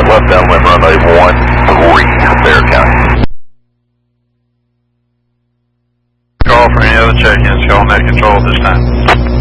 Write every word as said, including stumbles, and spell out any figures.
left downwind runway one three, Bear County. Call for any other check-ins, call net control this time.